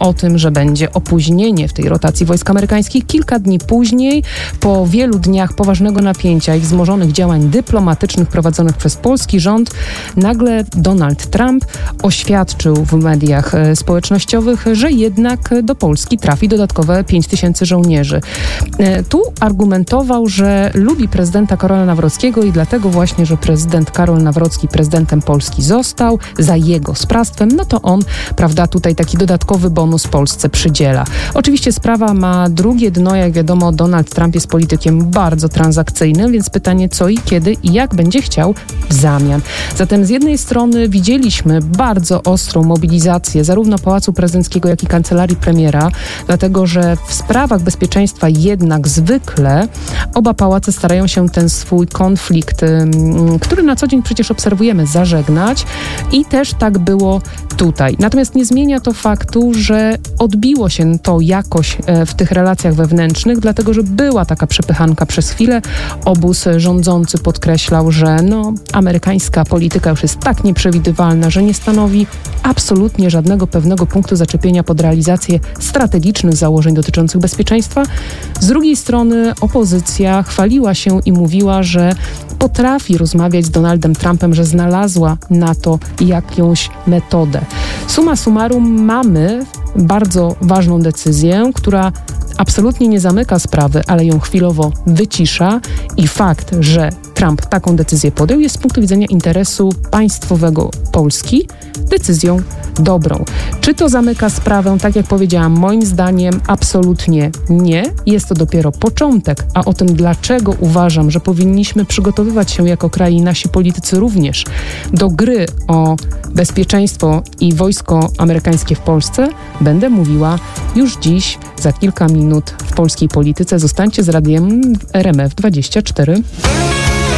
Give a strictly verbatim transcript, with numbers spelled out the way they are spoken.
o tym, że będzie opóźnienie w tej rotacji wojsk amerykańskich. Kilka dni później, po wielu dniach poważnego napięcia i wzmożonych działań dyplomatycznych prowadzonych przez polski rząd, nagle Donald Trump oświadczył w mediach społecznościowych, że jednak do Polski trafi dodatkowe pięć tysięcy żołnierzy. Tu argumentował, że lubi prezydenta Karola Nawrockiego i dlatego właśnie, że prezydent Karol Nawrocki prezydentem Polski został za jego sprawstwem, no to on, prawda, tutaj taki dodatkowy bonus Polsce przydziela. Oczywiście sprawa ma drugie dno, jak wiadomo, Donald Trump jest politykiem bardzo transakcyjnym, więc pytanie co i kiedy i jak będzie chciał w zamian. Zatem z jednej strony widzieliśmy bardzo ostrą mobilizację zarówno Pałacu Prezydenckiego, jak i Kancelarii Premiera, dlatego że w sprawach bezpieczeństwa jednak zwykle oba pałace starają się ten swój konflikt, który na co dzień przecież obserwujemy, zażegnać i też tak było tutaj. Natomiast nie zmienia to faktu, że odbiło się to jakoś w tych relacjach wewnętrznych, dlatego że była taka przepychanka przez chwilę. Obóz rządzący podkreślał, że no, amerykańska polityka już jest tak nieprzewidywalna, że nie stanowi absolutnie żadnego pewnego punktu zaczepienia pod realizację strategicznych założeń dotyczących bezpieczeństwa. Z drugiej strony opozycja chwaliła się i mówiła, że potrafi rozmawiać z Donaldem Trumpem, że znalazła na to jakąś metodę. Summa summarum mamy bardzo ważną decyzję, która absolutnie nie zamyka sprawy, ale ją chwilowo wycisza i fakt, że Trump taką decyzję podjął, jest z punktu widzenia interesu państwowego Polski decyzją dobrą. Czy to zamyka sprawę? Tak jak powiedziałam, moim zdaniem absolutnie nie. Jest to dopiero początek, a o tym, dlaczego uważam, że powinniśmy przygotowywać się jako kraj i nasi politycy również do gry o bezpieczeństwo i wojsko amerykańskie w Polsce, będę mówiła już dziś, za kilka minut w polskiej polityce. Zostańcie z radiem R M F dwadzieścia cztery.